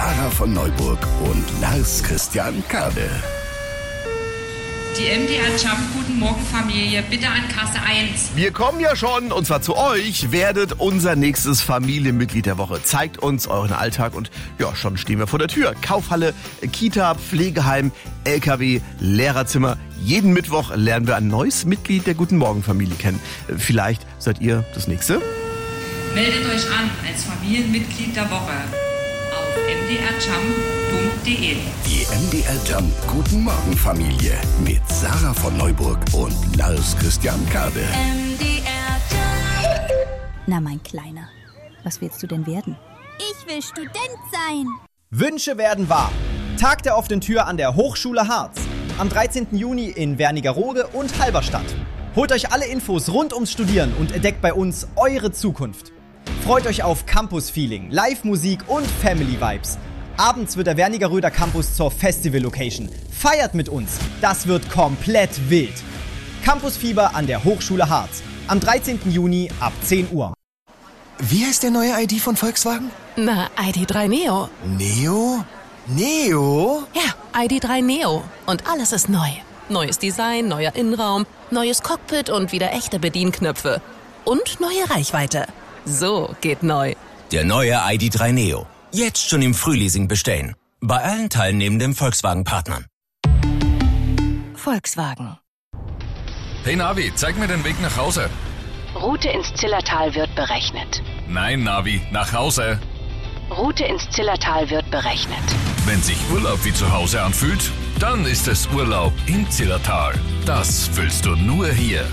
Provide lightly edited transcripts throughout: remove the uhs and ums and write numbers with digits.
Sarah von Neuburg und Lars Christian Kade. Die MDR Jump Guten Morgen Familie, bitte an Kasse 1. Wir kommen ja schon, und zwar zu euch, werdet unser nächstes Familienmitglied der Woche. Zeigt uns euren Alltag und ja, schon stehen wir vor der Tür. Kaufhalle, Kita, Pflegeheim, LKW, Lehrerzimmer. Jeden Mittwoch lernen wir ein neues Mitglied der Guten Morgen Familie kennen. Vielleicht seid ihr das nächste? Meldet euch an als Familienmitglied der Woche auf mdrjump.de. Die MDR Jump Guten Morgen Familie mit Sarah von Neuburg und Lars Christian Kade. MDR Jump. Na, mein Kleiner, was willst du denn werden? Ich will Student sein. Wünsche werden wahr. Tag der offenen Tür an der Hochschule Harz. Am 13. Juni in Wernigerode und Halberstadt. Holt euch alle Infos rund ums Studieren und entdeckt bei uns eure Zukunft. Freut euch auf Campus-Feeling, Live-Musik und Family-Vibes. Abends wird der Wernigeröder Campus zur Festival-Location. Feiert mit uns, das wird komplett wild. Campusfieber an der Hochschule Harz. Am 13. Juni ab 10 Uhr. Wie heißt der neue ID von Volkswagen? Na, ID.3 Neo. Neo? Neo? Ja, ID.3 Neo. Und alles ist neu. Neues Design, neuer Innenraum, neues Cockpit und wieder echte Bedienknöpfe. Und neue Reichweite. So geht neu. Der neue ID.3 Neo. Jetzt schon im Frühleasing bestellen. Bei allen teilnehmenden Volkswagen-Partnern. Volkswagen. Hey Navi, zeig mir den Weg nach Hause. Route ins Zillertal wird berechnet. Nein, Navi, nach Hause. Route ins Zillertal wird berechnet. Wenn sich Urlaub wie zu Hause anfühlt, dann ist es Urlaub im Zillertal. Das fühlst du nur hier.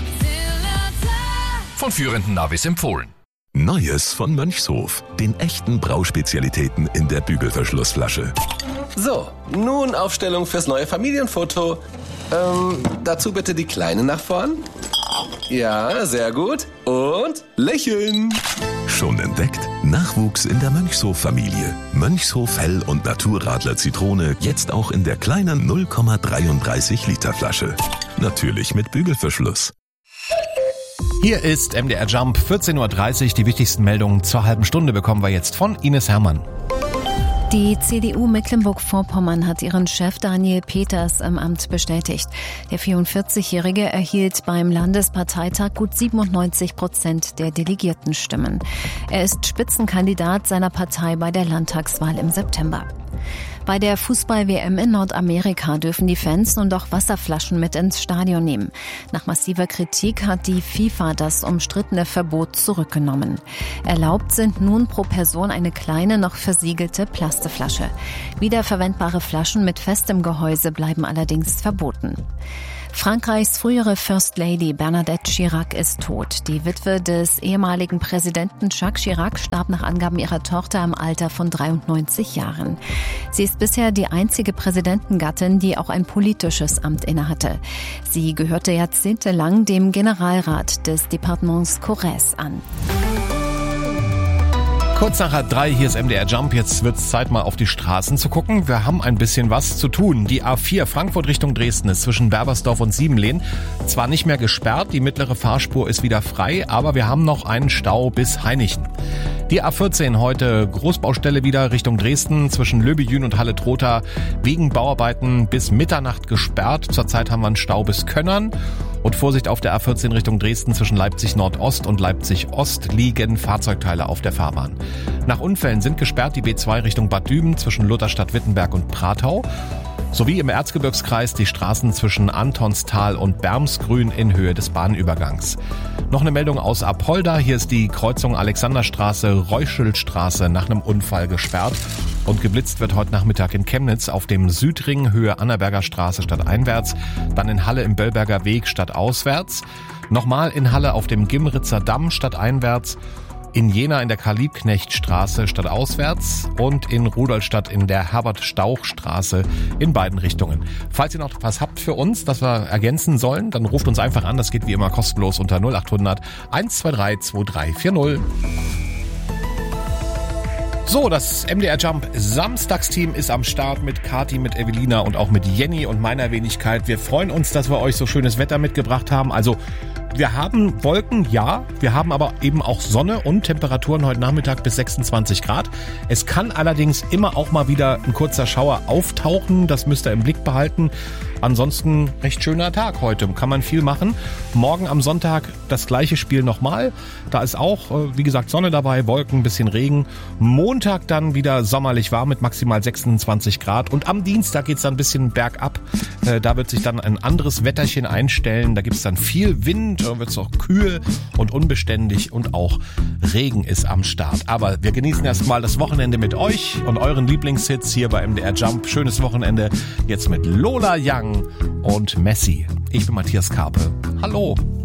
Von führenden Navis empfohlen. Neues von Mönchshof. Den echten Brauspezialitäten in der Bügelverschlussflasche. So, nun Aufstellung fürs neue Familienfoto. Dazu bitte die Kleine nach vorn. Ja, sehr gut. Und lächeln. Schon entdeckt? Nachwuchs in der Mönchshof-Familie. Mönchshof Hell- und Naturradler Zitrone jetzt auch in der kleinen 0,33 Liter Flasche. Natürlich mit Bügelverschluss. Hier ist MDR Jump, 14.30 Uhr. Die wichtigsten Meldungen zur halben Stunde bekommen wir jetzt von Ines Herrmann. Die CDU Mecklenburg-Vorpommern hat ihren Chef Daniel Peters im Amt bestätigt. Der 44-Jährige erhielt beim Landesparteitag gut 97% der Delegiertenstimmen. Er ist Spitzenkandidat seiner Partei bei der Landtagswahl im September. Bei der Fußball-WM in Nordamerika dürfen die Fans nun doch Wasserflaschen mit ins Stadion nehmen. Nach massiver Kritik hat die FIFA das umstrittene Verbot zurückgenommen. Erlaubt sind nun pro Person eine kleine, noch versiegelte Plastikflasche. Wiederverwendbare Flaschen mit festem Gehäuse bleiben allerdings verboten. Frankreichs frühere First Lady Bernadette Chirac ist tot. Die Witwe des ehemaligen Präsidenten Jacques Chirac starb nach Angaben ihrer Tochter im Alter von 93 Jahren. Sie ist bisher die einzige Präsidentengattin, die auch ein politisches Amt innehatte. Sie gehörte jahrzehntelang dem Generalrat des Departements Corrèze an. Kurz nach 3, hier ist MDR Jump. Jetzt wird's Zeit, mal auf die Straßen zu gucken. Wir haben ein bisschen was zu tun. Die A4 Frankfurt Richtung Dresden ist zwischen Berbersdorf und Siebenlehn zwar nicht mehr gesperrt, die mittlere Fahrspur ist wieder frei, aber wir haben noch einen Stau bis Hainichen. Die A14 heute Großbaustelle wieder Richtung Dresden zwischen Löbejün und Halle-Trotha wegen Bauarbeiten bis Mitternacht gesperrt. Zurzeit haben wir einen Stau bis Könnern. Und Vorsicht auf der A14 Richtung Dresden zwischen Leipzig Nordost und Leipzig Ost liegen Fahrzeugteile auf der Fahrbahn. Nach Unfällen sind gesperrt die B2 Richtung Bad Düben zwischen Lutherstadt-Wittenberg und Pratau. Sowie im Erzgebirgskreis die Straßen zwischen Antonstal und Bermsgrün in Höhe des Bahnübergangs. Noch eine Meldung aus Apolda. Hier ist die Kreuzung Alexanderstraße, Reuschelstraße nach einem Unfall gesperrt. Und geblitzt wird heute Nachmittag in Chemnitz auf dem Südring Höhe Annaberger Straße stadteinwärts. Dann in Halle im Böllberger Weg stadtauswärts. Nochmal in Halle auf dem Gimritzer Damm stadteinwärts. In Jena in der Karl-Liebknecht-Straße stadtauswärts und in Rudolstadt in der Herbert-Stauch-Straße in beiden Richtungen. Falls ihr noch was habt für uns, das wir ergänzen sollen, dann ruft uns einfach an. Das geht wie immer kostenlos unter 0800 123 2340. So, das MDR Jump Samstagsteam ist am Start mit Kati, mit Evelina und auch mit Jenny und meiner Wenigkeit. Wir freuen uns, dass wir euch so schönes Wetter mitgebracht haben. Also Wir haben Wolken, ja. Wir haben aber eben auch Sonne und Temperaturen heute Nachmittag bis 26 Grad. Es kann allerdings immer auch mal wieder ein kurzer Schauer auftauchen. Das müsst ihr im Blick behalten. Ansonsten recht schöner Tag heute. Kann man viel machen. Morgen am Sonntag das gleiche Spiel nochmal. Da ist auch, wie gesagt, Sonne dabei, Wolken, ein bisschen Regen. Montag dann wieder sommerlich warm mit maximal 26 Grad. Und am Dienstag geht's dann ein bisschen bergab. Da wird sich dann ein anderes Wetterchen einstellen. Da gibt's dann viel Wind, da wird's auch kühl und unbeständig und auch Regen ist am Start. Aber wir genießen erstmal das Wochenende mit euch und euren Lieblingshits hier bei MDR Jump. Schönes Wochenende jetzt mit Lola Young und Messi. Ich bin Matthias Karpe. Hallo.